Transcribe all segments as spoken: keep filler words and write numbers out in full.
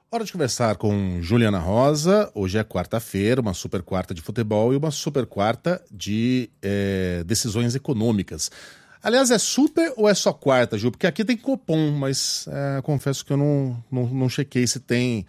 Hora de conversar com Juliana Rosa. Hoje é quarta-feira, uma super quarta de futebol e uma super quarta de é, decisões econômicas. Aliás, é super ou é só quarta, Ju? Porque aqui tem Copom, mas é, confesso que eu não, não, não chequei se tem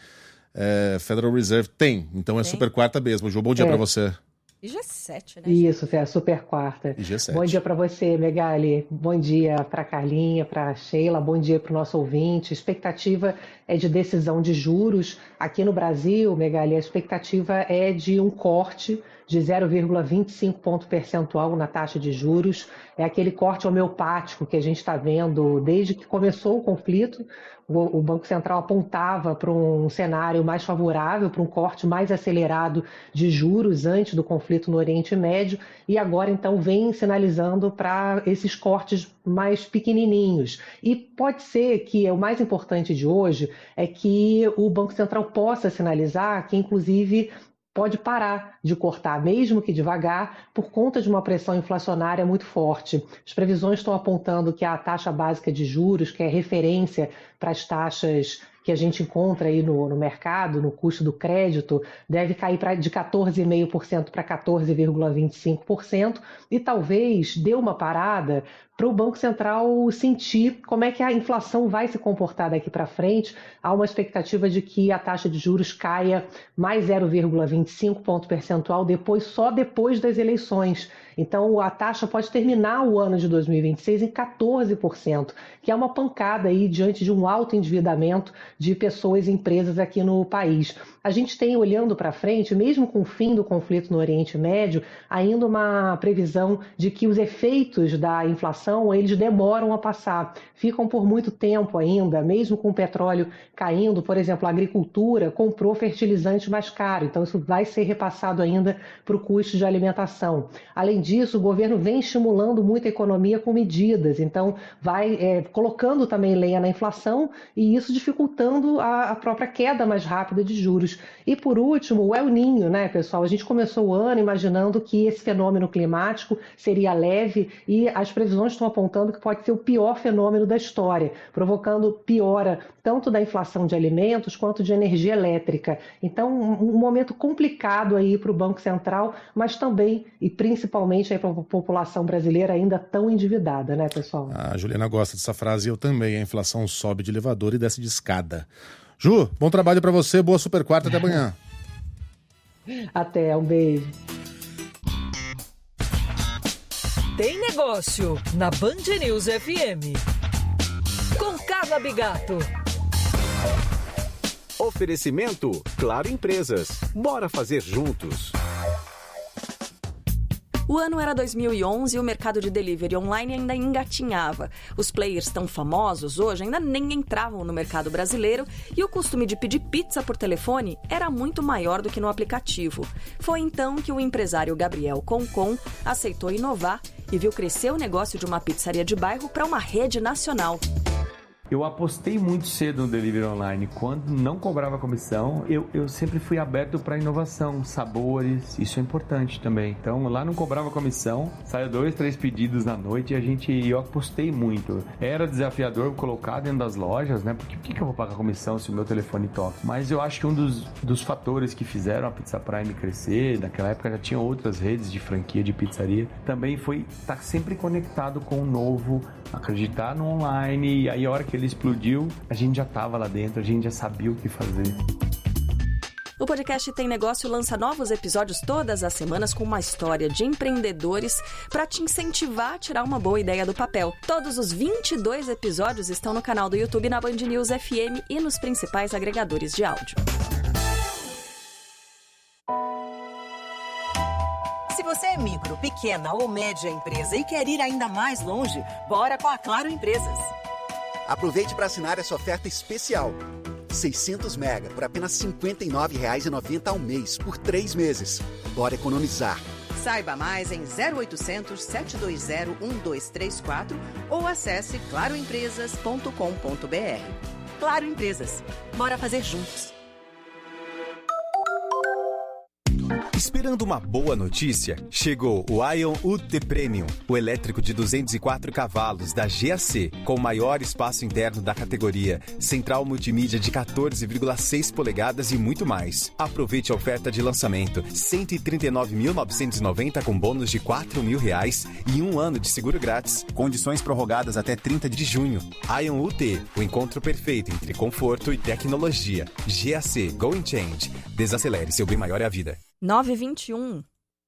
é, Federal Reserve. Tem, então é tem. Super quarta mesmo. Ju, bom dia é. para você. E G sete, né? Isso, é a super quarta. E G sete. Bom dia para você, Megali. Bom dia para Carlinha, para Sheila. Bom dia para o nosso ouvinte. Expectativa é de decisão de juros. Aqui no Brasil, Megali, a expectativa é de um corte de zero vírgula vinte e cinco ponto percentual na taxa de juros. É aquele corte homeopático que a gente está vendo desde que começou o conflito. O Banco Central apontava para um cenário mais favorável, para um corte mais acelerado de juros antes do conflito no Oriente Médio, e agora então vem sinalizando para esses cortes mais pequenininhos. E pode ser que o mais importante de hoje é que o Banco Central possa sinalizar que, inclusive, pode parar de cortar, mesmo que devagar, por conta de uma pressão inflacionária muito forte. As previsões estão apontando que a taxa básica de juros, que é referência para as taxas que a gente encontra aí no, no mercado, no custo do crédito, deve cair pra, de quatorze vírgula cinco por cento para quatorze vírgula vinte e cinco por cento e talvez dê uma parada para o Banco Central sentir como é que a inflação vai se comportar daqui para frente. Há uma expectativa de que a taxa de juros caia mais zero vírgula vinte e cinco ponto percentual depois, só depois das eleições. Então, a taxa pode terminar o ano de dois mil e vinte e seis em quatorze por cento, que é uma pancada aí diante de um alto endividamento de pessoas e empresas aqui no país. A gente tem, olhando para frente, mesmo com o fim do conflito no Oriente Médio, ainda uma previsão de que os efeitos da inflação, eles demoram a passar. Ficam por muito tempo ainda, mesmo com o petróleo caindo. Por exemplo, a agricultura comprou fertilizante mais caro, então isso vai ser repassado ainda para o custo de alimentação. Além disso, o governo vem estimulando muito a economia com medidas, então vai é, colocando também lenha na inflação e isso dificultando a, a própria queda mais rápida de juros. E por último, o El Niño, né, pessoal? A gente começou o ano imaginando que esse fenômeno climático seria leve e as previsões estão apontando que pode ser o pior fenômeno da história, provocando piora tanto da inflação de alimentos quanto de energia elétrica. Então, um, um momento complicado aí para o Banco Central, mas também e principalmente para a população brasileira ainda tão endividada, né, pessoal? A Juliana gosta dessa frase, eu também. A inflação sobe de elevador e desce de escada. Ju, bom trabalho para você, boa super quarta, até amanhã. Até, um beijo. Tem negócio na Band News F M. Com Carla Bigato. Oferecimento Claro Empresas. Bora fazer juntos. O ano era dois mil e onze e o mercado de delivery online ainda engatinhava. Os players tão famosos hoje ainda nem entravam no mercado brasileiro e o costume de pedir pizza por telefone era muito maior do que no aplicativo. Foi então que o empresário Gabriel Concon aceitou inovar e viu crescer o negócio de uma pizzaria de bairro para uma rede nacional. Eu apostei muito cedo no delivery online. Quando não cobrava comissão, eu, eu sempre fui aberto para inovação, sabores, isso é importante também. Então lá não cobrava comissão, saia dois, três pedidos na noite e a gente, eu apostei muito. Era desafiador colocar dentro das lojas, né? Porque por que, que eu vou pagar comissão se o meu telefone toca? Mas eu acho que um dos, dos fatores que fizeram a Pizza Prime crescer, naquela época já tinha outras redes de franquia de pizzaria, também foi estar tá sempre conectado com o novo, acreditar no online, e aí a hora que ele explodiu, a gente já estava lá dentro, a gente já sabia o que fazer. O podcast Tem Negócio lança novos episódios todas as semanas com uma história de empreendedores para te incentivar a tirar uma boa ideia do papel. Todos os vinte e dois episódios estão no canal do YouTube na Band News F M e nos principais agregadores de áudio. Se você é micro, pequena ou média empresa e quer ir ainda mais longe, bora com a Claro Empresas. Aproveite para assinar essa oferta especial. seiscentos mega por apenas cinquenta e nove reais e noventa centavos ao mês, por três meses. Bora economizar. Saiba mais em zero oitocentos, sete dois zero, um dois três quatro ou acesse claro empresas ponto com ponto b r. Claro Empresas. Bora fazer juntos. Esperando uma boa notícia? Chegou o Ion U T Premium, o elétrico de duzentos e quatro cavalos da G A C, com o maior espaço interno da categoria, central multimídia de quatorze vírgula seis polegadas e muito mais. Aproveite a oferta de lançamento, cento e trinta e nove mil novecentos e noventa com bônus de quatro mil reais e um ano de seguro grátis. Condições prorrogadas até trinta de junho. Ion U T, o encontro perfeito entre conforto e tecnologia. G A C Going Change. Desacelere, seu bem maior é a vida. nove e vinte e um.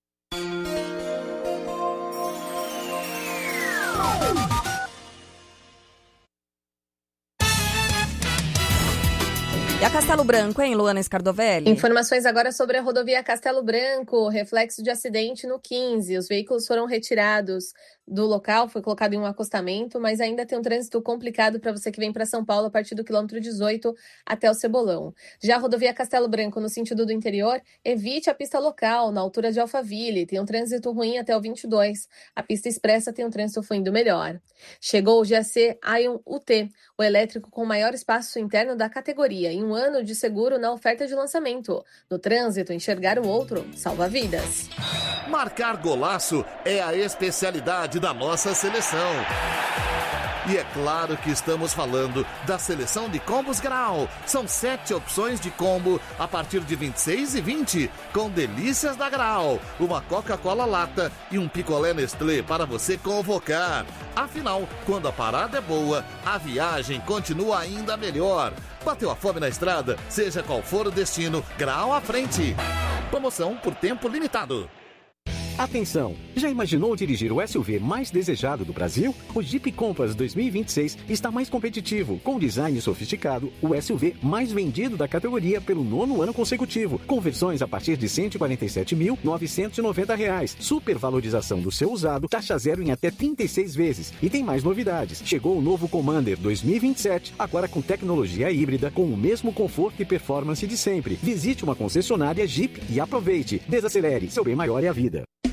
E a Castelo Branco, hein, Luana Scardovelli? Informações agora sobre a rodovia Castelo Branco, reflexo de acidente no quinze. Os veículos foram retirados do local, foi colocado em um acostamento, mas ainda tem um trânsito complicado para você que vem para São Paulo a partir do quilômetro dezoito até o Cebolão. Já a rodovia Castelo Branco, no sentido do interior, evite a pista local, na altura de Alphaville, tem um trânsito ruim até o vinte e dois. A pista expressa tem um trânsito fluindo melhor. Chegou o G A C Ion U T, o elétrico com maior espaço interno da categoria, em um ano de seguro na oferta de lançamento. No trânsito, enxergar o outro salva vidas. Marcar golaço é a especialidade da nossa seleção. E é claro que estamos falando da seleção de combos Grau. São sete opções de combo a partir de vinte e seis e vinte, com delícias da Grau. Uma Coca-Cola lata e um picolé Nestlé para você convocar. Afinal, quando a parada é boa, a viagem continua ainda melhor. Bateu a fome na estrada? Seja qual for o destino, Grau à frente. Promoção por tempo limitado. Atenção! Já imaginou dirigir o S U V mais desejado do Brasil? O Jeep Compass dois mil e vinte e seis está mais competitivo, com design sofisticado, o S U V mais vendido da categoria pelo nono ano consecutivo, com versões a partir de cento e quarenta e sete mil novecentos e noventa reais, supervalorização do seu usado, taxa zero em até trinta e seis vezes. E tem mais novidades. Chegou o novo Commander dois mil e vinte e sete, agora com tecnologia híbrida, com o mesmo conforto e performance de sempre. Visite uma concessionária Jeep e aproveite. Desacelere, seu bem maior é a vida.